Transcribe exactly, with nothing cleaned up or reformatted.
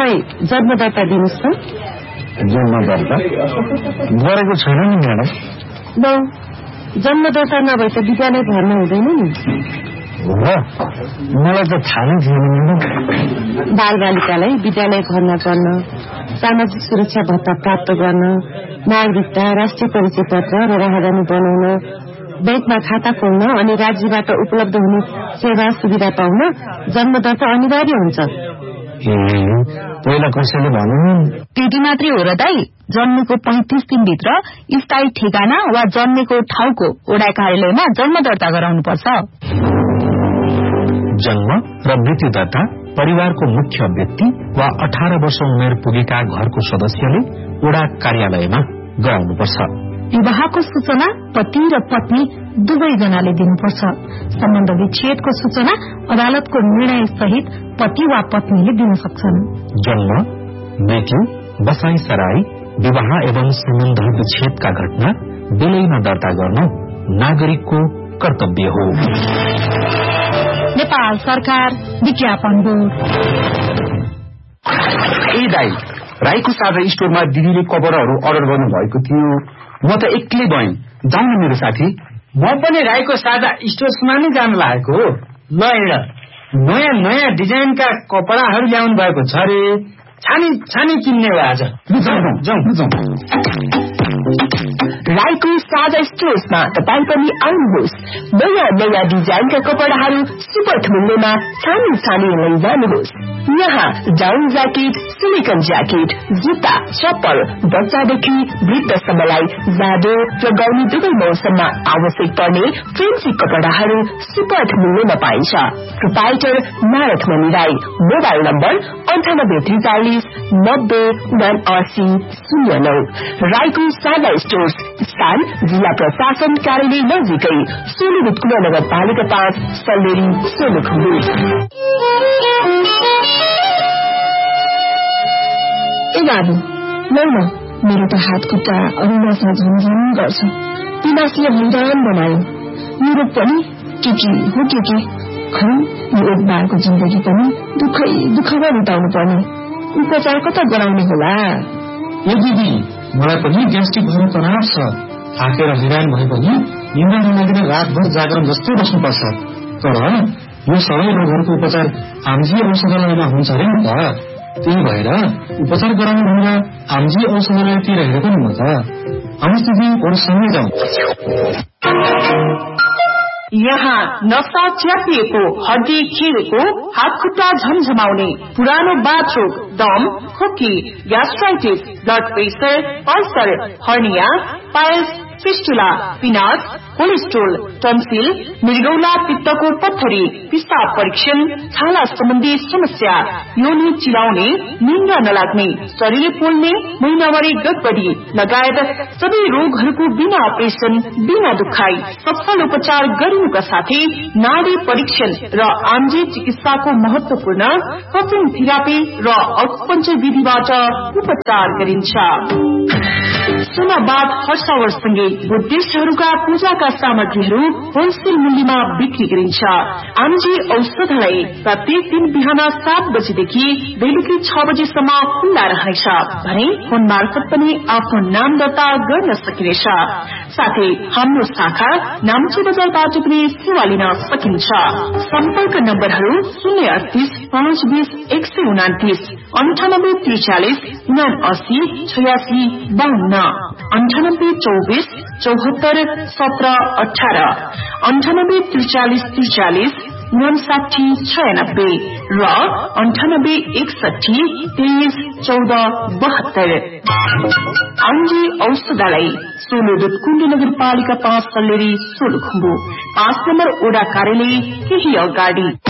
मलाई जन्म दर्ता दिनुहोस् त। जन्म दर्ता गरेको छैन नि म्याडम। ल जन्म दर्ता नभए त विद्यालय भर्ना हुँदैन नि। हो मलाई त थाहा नै थिएन म्याडम। बालबालिकालाई विद्यालय भर्ना गर्न, सामाजिक सुरक्षा भत्ता प्राप्त गर्न, नागरिकता, राष्ट्रिय परिचय पत्र र राहदानी बनाउन, बैंकमा खाता खोल्न अनि राज्यबाट उपलब्ध हुने सेवा सुविधा पाउन जन्म दर्ता अनिवार्य हुन्छ। पहिला कसैले भन्नु त्यति मात्रै हो र दाई? जन्मेको पैंतिस दिनभित्र स्थायी ठेगाना वा जन्मेको ठाउँको वडा कार्यालयमा जन्म दर्ता गराउनु पर्छ। जन्म र मृत्यु दर्ता परिवारको मुख्य व्यक्ति वा अठार वर्ष उमेर पुगेका घरको सदस्यले वडा कार्यालयमा गराउनुपर्छ। विवाहको सूचना पति र पत्नी दुवैजनाले दिनुपर्छ। सम्बन्ध विच्छेदको सूचना अदालतको निर्णय सहित पति वा पत्नीले दिन सक्छन्। जन्म, मृत्यु, बसाई सराई, विवाह एवं सम्बन्ध विच्छेदका घटना बेलैमा दर्ता गर्न नागरिकको कर्तव्य हो। नेपाल सरकार विज्ञापन बोर्ड। ए दाई, राईको साझा स्टोरमा दिदीले कपडाहरू अर्डर गर्नु भएको थियो। म त एक्लै भएँ, जाउँ न मेरो साथी। म पनि राईको साझा स्टोरमा नै जान लागेको हो। ल हेर, नयाँ नयाँ डिजाइनका कपडाहरू ल्याउनु भएको छ रे। छानी छानी किन्ने हो आज। राईको साझा स्टोर्समा तपाईँ पनि आउनुहोस्। नयाँ नयाँ डिजाइनका कपडाहरू सुपथ मूल्यमा छानी छानी लैजानुहोस्। यहाँ डाउन ज्याकेट, सिलिकन ज्याकेट, जुत्ता, चप्पल, बच्चादेखि वृद्धसम्मलाई जाडो र गर्मी दुवै मौसममा आवश्यक पर्ने फेन्सी कपडाहरू सुपथ मूल्यमा पाइन्छ। प्रोपाइटर नारद मणि राई। मोबाइल नम्बर अन्ठानब्बे त्रिचालिस नब्बे उनासी शून्य नौ। राईको साझा स्टोर्स स्थान जिल्ला प्रशासन कार्यालय नजिकै, सोलुबुट कुना नगरपालिका पाँच, सल्लेरी, सोलुखुम्बु। ए बाबु लौ न, मेरो त हात खुट्टा अरू नसा झमझम गर्छ। पिनासले हैरान बनायो। मेरो पनि के के हो के के खै यो एक बारको जिन्दगी पनि दुःखै दुःखमा बिताउनु पर्ने। उपचार कता गराउने होला? ए दिदी, मलाई पनि ग्यास्ट्रिक भएर तनाव छ। थाकेर हैरान भए पनि निन्द्रा नलागिन रातभर जागरण जस्तो बस्नुपर्छ। तर यो सबै रोगहरूको उपचार आमजी औषधालयमा हुन्छ अरे नि त। त्यही भएर उपचार गराउनु भनेर आमजी औषधालयतिर हेरेको नि म त। अवश्य अरू सँगै जाउँ। यहाँ नसा च्यापिएको, हड्डी खिरेको, हात खुट्टा झमझमाउने, पुरानो बाथरोग, दम, खोकी, gastritis, blood pressure, ulcer, hernia, piles, fistula, पिनास, cholesterol, tonsil, मृगौला पित्तको पत्थरी, पिसाब परीक्षण, छाला सम्बन्धी समस्या, योनि चिलाउने, निन्द्रा नलाग्ने, शरीर पोल्ने, महिनावारी गडबडी लगायत सबै रोगहरूको बिना अपरेसन, बिना दुखाई सफल उपचार गरिनुका साथै नाडी परीक्षण र आम्जे चिकित्साको महत्वपूर्ण कपिङ थेरापी र अकुपञ्चर विधिबाट उपचार गरिन्छ। सुनाबाद हर्षावरसँगै बुद्धिस्टहरूका पूजाका सामग्रीहरू होलसेल मूल्यमा बिक्री गरिन्छ। आमजी औषधालय प्रत्येक दिन बिहान सात बजेदेखि बेलुकी छ बजेसम्म खुल्ला रहनेछ भने फोन मार्फत पनि आफ्नो नाम दर्ता गर्न सकिनेछ। साथै हाम्रो शाखा नाम्ची बजारबाट पनि सेवा लिन सकिन्छ। सम्पर्क नम्बरहरू शून्य अडतिस पाँच बीस एक सय उनातिस, अन्ठानब्बे त्रिचालिस उनासी छयासी बाहन्न, अन्ठानब्बे चौबिस चौहत्तर सत्र अठार, अन्ठानब्बे त्रिचालिस त्रिचालिस उनसाठी छयानब्बे र अन्ठानब्बे एकसठी तेइस चौध बहत्तर। आम्जी औषधालय सोलुदुत कुण्ड नगरपालिका पाँच, सल्लेरी, सोलुखुम्बु। पाँच नम्बर ओडा कार्यालय केही अगाडि।